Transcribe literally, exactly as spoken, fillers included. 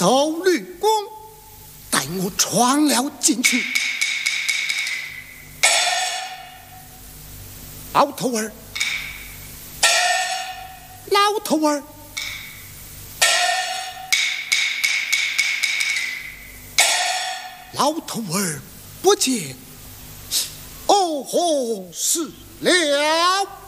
斗绿光，带我闯了进去。老头儿，老头儿，老头儿不见，哦吼，死了。